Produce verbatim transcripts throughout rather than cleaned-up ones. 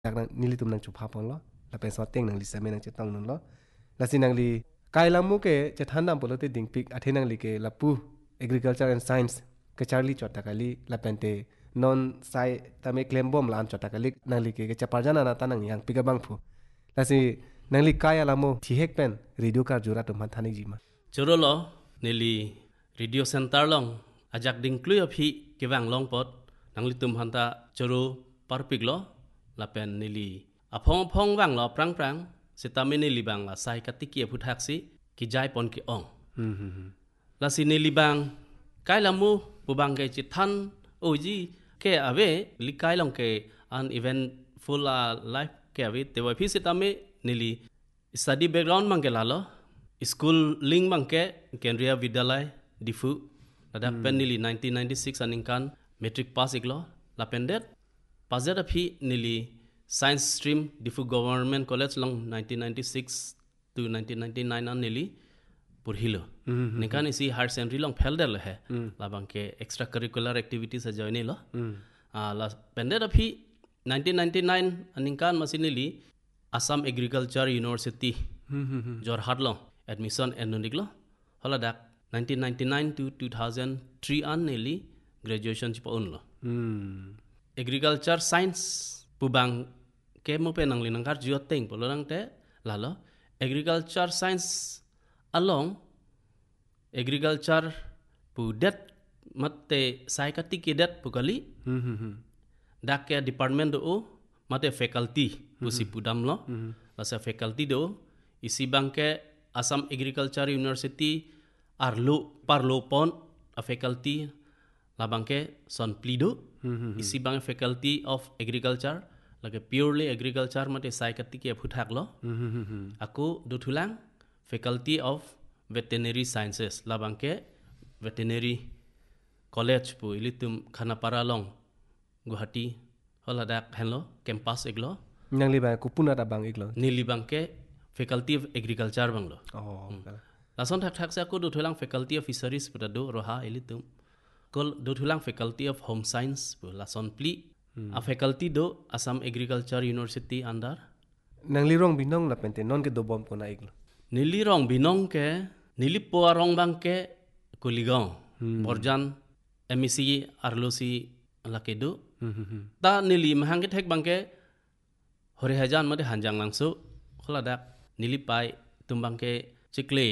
จากนั้นนิลิตุมนังจุภาพองล้อแล้วเป็นสอดเต็งนังลิเซเมนังจะต้องนั่นล้อแล้วสินังลีกายลามุเกจะทันนำปลติดิงปิกอาเทนังลีเกลาปู agriculture and science กะชาลีจอดตะกะลีละเป็นเตนอนไซตะเมเคลมบอมลามจอดตะกะลีนังลีเกกะจะปาจานานาตานังยังปิกะบังพูแล้วสินังลีกายลามุที่เฮกเป็นรีดิโอคาร์จูราตุมันทานิจิมาจรลอเนลีรีดิโอเซ็นเตอร์ลองอาจักดิงคลุยอภิเกวังลองปอดนังลิตุมฮันตาจรูปาร์ปิกลอละเป็นเนลีอพองพองวังลอปรังปรังสิตามิเนลีบังละไซกัติเกียพุทักซิกิจายปอนกิอองละสิเนลีบังกายลามูปุบังเกจิทันโอจีแกอเวลิกายลองเกอันอีเวนต์ฟูลไลฟ์แกอเวเตวพิสิตามิเนลีสตัดดี้แบ็กกราวน์บังเกลาลอSchool link bangke Kendriya Vidyalay difu ada pen nili nineteen ninety-six aningkan metric pass iglo la pendet pazer aphi nili science stream difu government college long nineteen ninety-six to nineteen ninety-nine an nili purhilo nikan isi higher secondary long pheldel hai la bangke extracurricular activities a join lo la pendet aphi nineteen ninety-nine aningkan masinili Assam Agriculture University Jorhat long admission enuniglo holadak nineteen ninety-nine to two thousand three an neli graduation chipa unlo agriculture science pubang ke mo pe nang linangkar jioteng polorang te lalo agriculture science along agriculture pudet matte saikati kedet pukali dak ke department do mate faculty pusi pudam lo la faculty do isi bangke Assam Agriculture University arlo parlo pon a faculty labangke son plido isi bang faculty of agriculture lage purely agriculture mate saikati ke phuthak lo aku duthulang faculty of veterinary sciences labangke veterinary college pu ilitum khanapara long Guwahati holadak hello campus eglo nang liba ku puna da bang eglo nili bangke Faculty of Agriculture banglo. Oh. Lason thak thak sa ko do thulang Faculty of Fisheries pada do roha elitum. Kol do thulang Faculty of Home Science pu lason pli. A faculty do Assam Agriculture University andar. Nang lirong binong la pente non ke do bom ko na iglo. Nilirong binong ke nilipo arong bang ke kuligong. Borjan M E C Arlosi lakedo. Ta nili mahangit hek bang ke hore hajan made hanjang langsu. Kholadak nilipai tumbang ke cikle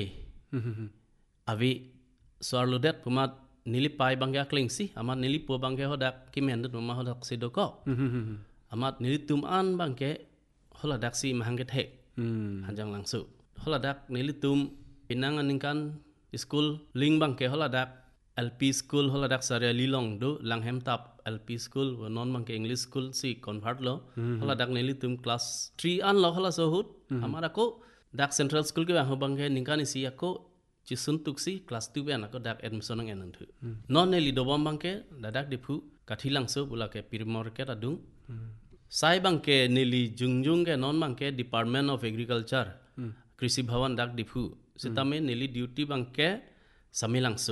avi soarludet pumat nilipai bangya klingsi amat nilipo bangke hodak kimendet mama hodak sidoko amat nilitum an bangke holadak si mahangget hek hanjang langsu holadak nilitum pinangan ningkan school ling bangke holadak L P school holadak sare lilong do langhem tap L P school wa non bangke English school si convert lo holadak nilitum class three an lo hola sohut amar ako dak central school ke bang bangke ningkan isi ako chisun tuksi class two ben ako dak admission ang enan thu non neli do bom bangke dadak dipu kathilang so bulake pirmor ke adung sai bangke neli jungjung ke non bangke department of agriculture krishi bhavan dak dipu sitame neli duty bangke samilang so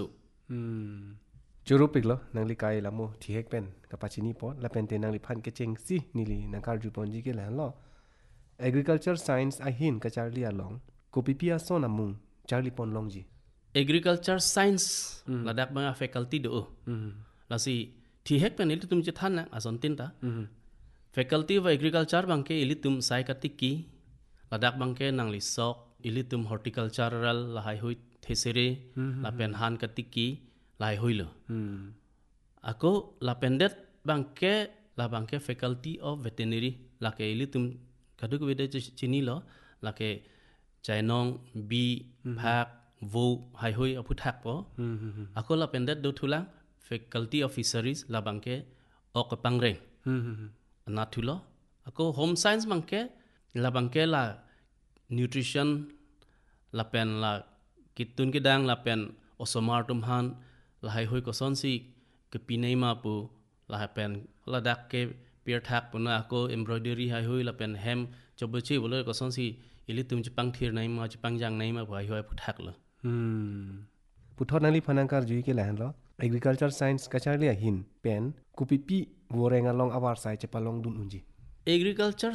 Juru piglo nang li kai lamu thi hek pen kapachini pot la pen te nang li phan ke cheng si nili nang kar ju pon ji ke lan lo agriculture science a hin ka charli along ko pipia sona mung charli pon long ji agriculture science ladak bang faculty do la si thi hek pen ili tum che than na ason tin ta faculty of agriculture bang ke ili tum sai katiki ladak bang ke nang li sok ili tum horticultural la hai hui thesere la pen han katiki lai hoilo ako la pendet bangke la bangke faculty of veterinary la ke ilitum kaduk wede chini lo la ke chainong bi phak vo hai hoi aputhak po ako la pendet do thulang faculty of fisheries la bangke ok pangreng na thulo ako home science bangke la bangke la nutrition la pen la kitun kidang la pen osomar tumhan lahai hoi ko son si ke pinai ma pu la pen la dak ke pier thak puna ko embroidery hai hoi la pen hem chobuchi bolo ko son si ili tum chipang thir nai ma chipang jang nai ma bai hoi pu thak lo hmm puthot nali phanangkar jui ke lan lo agriculture science ka charli hin pen kupipi gorenga long awar sai chepalong dun unji agriculture